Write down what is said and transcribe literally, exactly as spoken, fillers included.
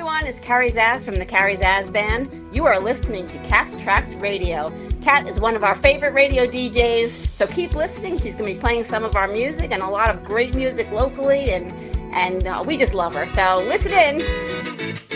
everyone, it's Carrie Zaz from the Carrie Zaz Band. You are listening to Cat's Tracks Radio. Cat is one of our favorite radio D Js, so keep listening. She's going to be playing some of our music and a lot of great music locally, and, and uh, we just love her. So listen in.